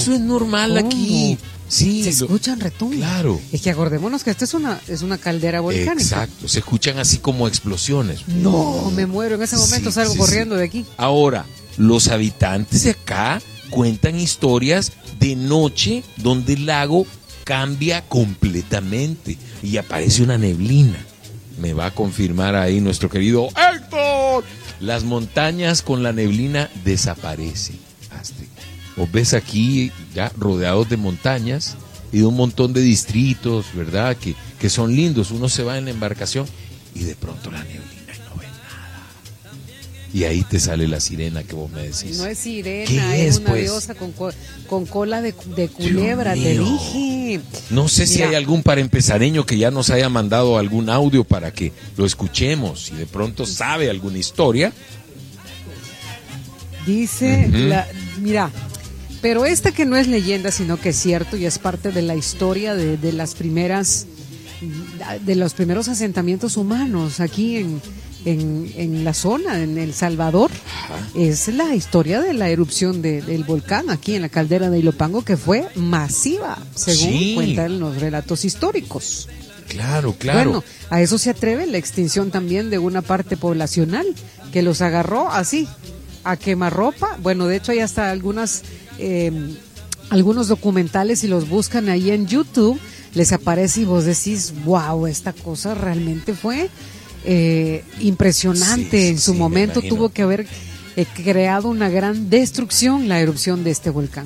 Eso es normal aquí. Sí, se escuchan retumbos. Claro. Es que acordémonos que esta es una caldera volcánica. Exacto, se escuchan así como explosiones. No, me muero, en ese momento salgo corriendo de aquí. Ahora, los habitantes de acá cuentan historias de noche donde el lago cambia completamente y aparece una neblina. Me va a confirmar ahí nuestro querido Héctor. Las montañas con la neblina desaparecen, Astrid. Vos ves aquí ya rodeados de montañas y de un montón de distritos, ¿verdad? Que son lindos. Uno se va en la embarcación y de pronto la neblina y no ve nada. Y ahí te sale la sirena que vos me decís. No es sirena, es una diosa con cola de culebra, te dije. No sé si hay algún parempezareño que ya nos haya mandado algún audio para que lo escuchemos. Si de pronto sabe alguna historia. Dice, mira, pero esta que no es leyenda, sino que es cierto y es parte de la historia de los primeros asentamientos humanos aquí en la zona, en El Salvador. Es la historia de la erupción del volcán aquí en la caldera de Ilopango, que fue masiva, según cuentan los relatos históricos. Claro. Bueno, a eso se atreve la extinción también de una parte poblacional que los agarró así, a quemarropa. Bueno, de hecho hay hasta algunos documentales, si los buscan ahí en YouTube, les aparece y vos decís, wow, esta cosa realmente fue impresionante. En su momento tuvo que haber creado una gran destrucción la erupción de este volcán.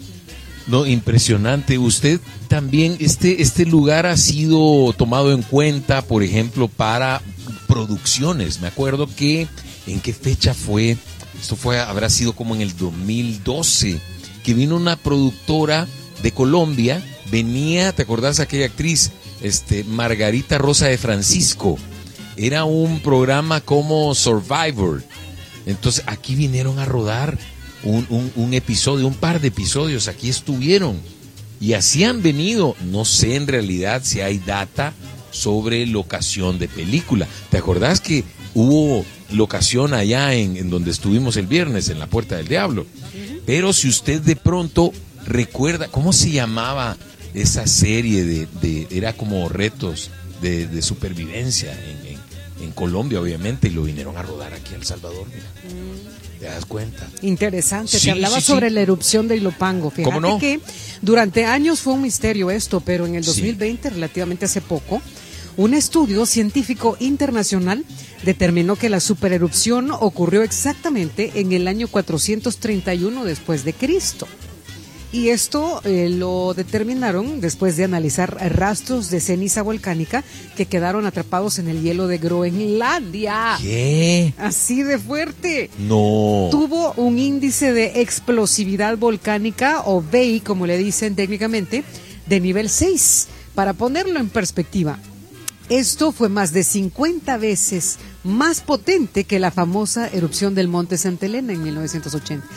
No, impresionante. Usted también, este lugar ha sido tomado en cuenta, por ejemplo, para producciones. Me acuerdo que, ¿en qué fecha fue? Esto habrá sido como en el 2012, que vino una productora de Colombia, venía, ¿te acordás aquella actriz? Margarita Rosa de Francisco. Era un programa como Survivor. Entonces aquí vinieron a rodar un episodio, un par de episodios, aquí estuvieron. Y así han venido, no sé en realidad si hay data sobre locación de película. ¿Te acordás que hubo locación allá en donde estuvimos el viernes, en la Puerta del Diablo? Pero si usted de pronto recuerda, ¿cómo se llamaba esa serie era como retos de supervivencia en Colombia, obviamente, y lo vinieron a rodar aquí a El Salvador? Mira. ¿Te das cuenta? Interesante, te hablaba sobre la erupción de Ilopango. Fíjate que durante años fue un misterio esto, pero en el 2020, relativamente hace poco, un estudio científico internacional determinó que la supererupción ocurrió exactamente en el año 431 después de Cristo. Y esto lo determinaron después de analizar rastros de ceniza volcánica que quedaron atrapados en el hielo de Groenlandia. ¿Qué? Así de fuerte. No. Tuvo un índice de explosividad volcánica, o VEI, como le dicen técnicamente, de nivel 6. Para ponerlo en perspectiva, esto fue más de 50 veces más potente que la famosa erupción del Monte Santa Elena en 1980.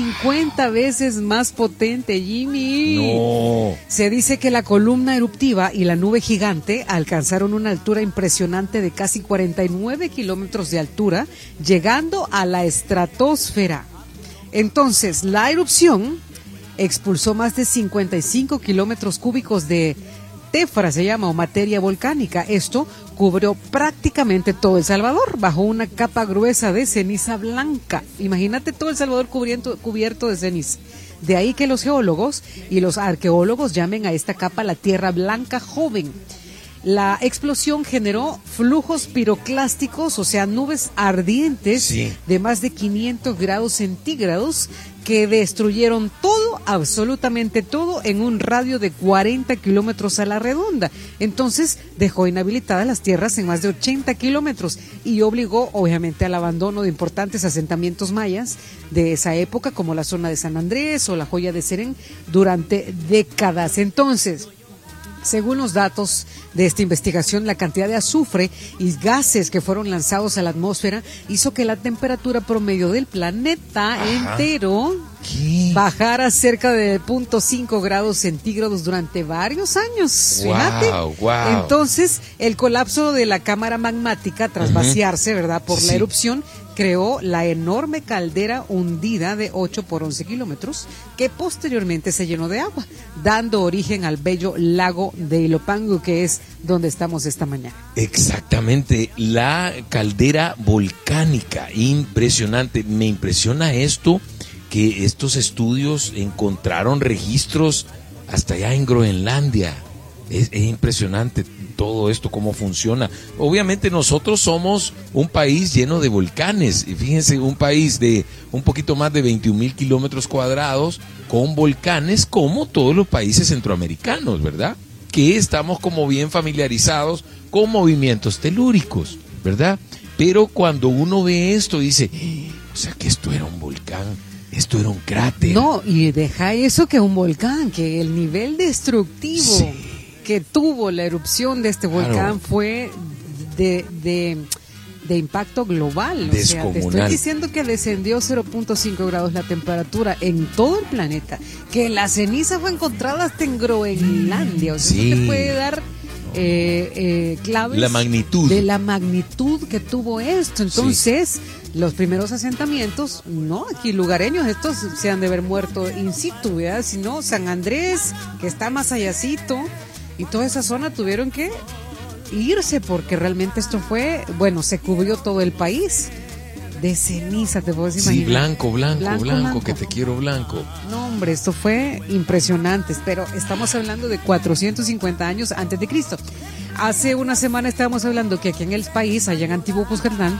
50 veces más potente, Jimmy. No. Se dice que la columna eruptiva y la nube gigante alcanzaron una altura impresionante de casi 49 kilómetros de altura, llegando a la estratosfera. Entonces, la erupción expulsó más de 55 kilómetros cúbicos de tefra, se llama, o materia volcánica. Esto cubrió prácticamente todo El Salvador bajo una capa gruesa de ceniza blanca. Imagínate todo El Salvador cubierto de ceniza. De ahí que los geólogos y los arqueólogos llamen a esta capa la Tierra Blanca Joven. La explosión generó flujos piroclásticos, o sea, nubes ardientes de más de 500 grados centígrados que destruyeron todo, absolutamente todo, en un radio de 40 kilómetros a la redonda. Entonces dejó inhabilitadas las tierras en más de 80 kilómetros y obligó obviamente al abandono de importantes asentamientos mayas de esa época, como la zona de San Andrés o la Joya de Serén, durante décadas. Entonces, según los datos de esta investigación, la cantidad de azufre y gases que fueron lanzados a la atmósfera hizo que la temperatura promedio del planeta entero bajara cerca de 0.5 grados centígrados durante varios años. Fíjate. Entonces, el colapso de la cámara magmática tras vaciarse, ¿verdad?, por la erupción, creó la enorme caldera hundida de 8 por 11 kilómetros que posteriormente se llenó de agua, dando origen al bello lago de Ilopango, que es donde estamos esta mañana. Exactamente, la caldera volcánica, impresionante. Me impresiona esto, que estos estudios encontraron registros hasta allá en Groenlandia. Es impresionante todo esto, cómo funciona. Obviamente nosotros somos un país lleno de volcanes. Y fíjense, un país de un poquito más de 21,000 kilómetros cuadrados con volcanes como todos los países centroamericanos, ¿verdad? Que estamos como bien familiarizados con movimientos telúricos, ¿verdad? Pero cuando uno ve esto dice, o sea que esto era un volcán. Esto era un cráter. No, y deja eso que un volcán, que el nivel destructivo que tuvo la erupción de este volcán fue de impacto global. Descomunal. O sea, te estoy diciendo que descendió 0.5 grados la temperatura en todo el planeta, que la ceniza fue encontrada hasta en Groenlandia. O sea, eso te puede dar claves la magnitud. de la magnitud que tuvo esto. Entonces, los primeros asentamientos, no aquí lugareños, estos se han de haber muerto in situ, ¿verdad? Sino San Andrés, que está más allácito, y toda esa zona tuvieron que irse porque realmente esto fue, bueno, se cubrió todo el país de ceniza, te puedes imaginar. Sí, blanco, que te quiero blanco. No, hombre, esto fue impresionante, pero estamos hablando de 450 años antes de Cristo. Hace una semana estábamos hablando que aquí en el país, allá en Antiguo Cuscatlán,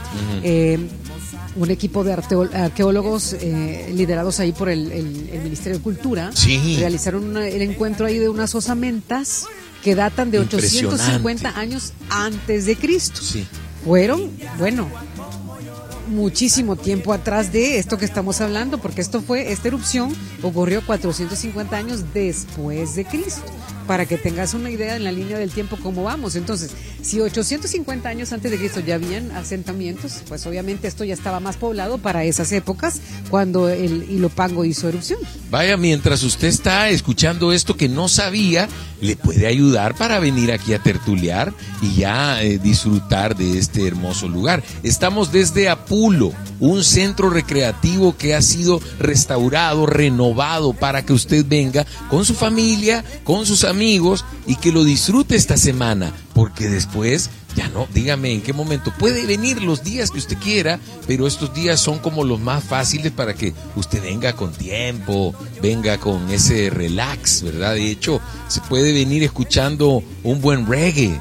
un equipo de arqueólogos liderados ahí por el Ministerio de Cultura, realizaron el encuentro ahí de unas osamentas que datan de 850 años antes de Cristo. Sí. Fueron, bueno, muchísimo tiempo atrás de esto que estamos hablando, porque esta erupción ocurrió 450 años después de Cristo, para que tengas una idea en la línea del tiempo cómo vamos. Entonces, si 850 años antes de Cristo ya habían asentamientos, pues obviamente esto ya estaba más poblado para esas épocas, cuando el Ilopango hizo erupción. Vaya, mientras usted está escuchando esto que no sabía, le puede ayudar para venir aquí a tertuliar y ya disfrutar de este hermoso lugar. Estamos desde Apulo, un centro recreativo que ha sido restaurado, renovado para que usted venga con su familia, con sus amigos y que lo disfrute esta semana, porque después ya no, dígame en qué momento puede venir, los días que usted quiera, pero estos días son como los más fáciles para que usted venga con tiempo, venga con ese relax, ¿verdad? De hecho, se puede venir escuchando un buen reggae,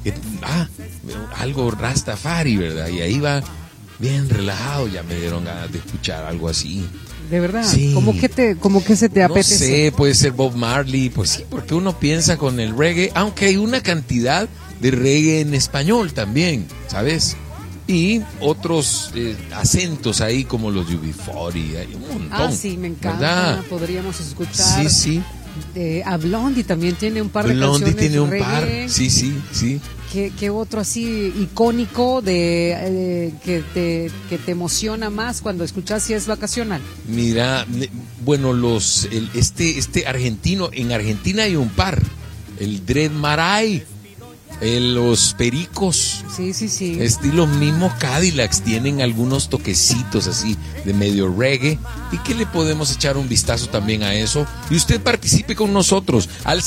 algo Rastafari, ¿verdad? Y ahí va bien relajado, ya me dieron ganas de escuchar algo así. ¿De verdad? Sí. ¿Cómo que se te apetece? No sé, puede ser Bob Marley, pues sí, porque uno piensa con el reggae, aunque hay una cantidad de reggae en español también, ¿sabes? Y otros acentos ahí como los UB40, hay un montón. Ah, sí, me encanta, ¿verdad? Podríamos escuchar. Sí. A Blondie también tiene un par de Blondie canciones tiene un reggae. par, sí. ¿Qué otro así icónico que te emociona más cuando escuchas si es vacacional? Mira, bueno, este argentino, en Argentina hay un par, el Dread Marai, los Pericos. Sí. Los mismos Cadillacs tienen algunos toquecitos así de medio reggae. ¿Y qué le podemos echar un vistazo también a eso? Y usted participe con nosotros al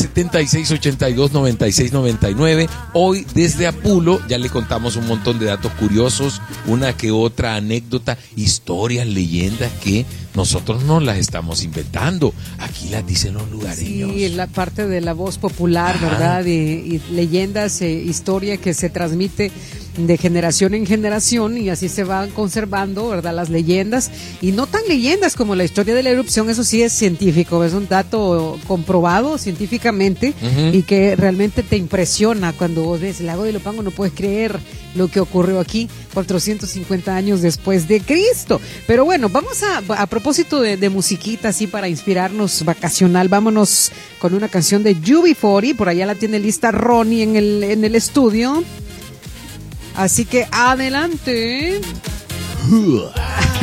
7682-9699. Hoy desde Apulo ya le contamos un montón de datos curiosos, una que otra anécdota, historias, leyendas que nosotros no las estamos inventando. Aquí las dicen los lugareños. Sí, la parte de la voz popular, ¿verdad? Y leyendas, historia que se transmite de generación en generación y así se van conservando, ¿verdad? Las leyendas, y no tan leyendas como la historia de la erupción, eso sí es científico, es un dato comprobado científicamente y que realmente te impresiona cuando vos ves el lago de Ilopango, no puedes creer lo que ocurrió aquí 450 años después de Cristo. Pero bueno, vamos a propósito de musiquita así para inspirarnos vacacional, vámonos con una canción de UB40, por allá la tiene lista Ronnie en el estudio. Así que adelante.